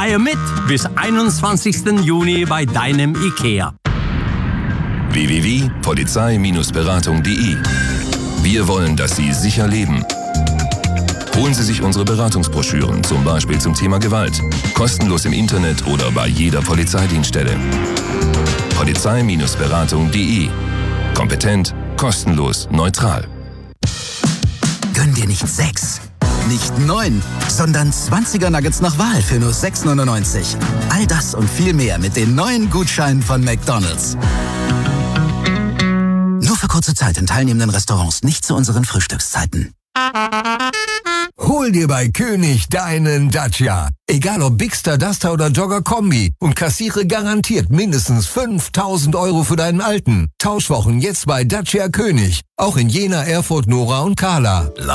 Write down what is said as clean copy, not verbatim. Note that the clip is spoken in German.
Feier mit bis 21. Juni bei deinem IKEA. www.polizei-beratung.de. Wir wollen, dass Sie sicher leben. Holen Sie sich unsere Beratungsbroschüren, zum Beispiel zum Thema Gewalt. Kostenlos im Internet oder bei jeder Polizeidienststelle. Polizei-beratung.de. Kompetent, kostenlos, neutral. Gönn dir nicht 6, nicht 9, sondern 20er Nuggets nach Wahl für nur 6,99. All das und viel mehr mit den neuen Gutscheinen von McDonald's. Nur für kurze Zeit in teilnehmenden Restaurants, nicht zu unseren Frühstückszeiten. Hol dir bei König deinen Dacia. Egal ob Bigster, Duster oder Jogger Kombi. Und kassiere garantiert mindestens 5.000 € für deinen alten. Tauschwochen jetzt bei Dacia König. Auch in Jena, Erfurt, Nora und Kahla.